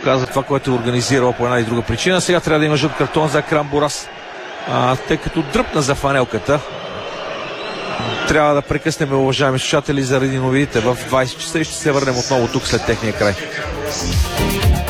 показва това, което е организирал по една и друга причина. Сега трябва да има жълт картон за Акрам Борас, тъй като дръпна за фанелката. Трябва да прекъснем, уважаеми слушатели, заради новините в 20 часа и ще се върнем отново тук след техния край.